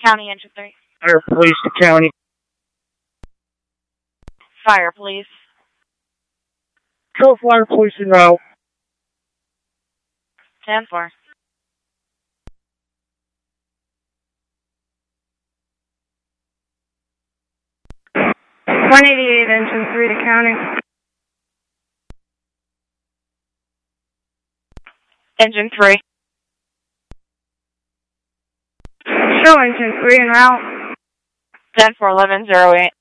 County Engine 3. Fire Police to County. Fire Police. Show Fire Police en route. 10-4. Engine 3 to County. Engine 3. Show Engine 3 en route. 10-4, 11-08.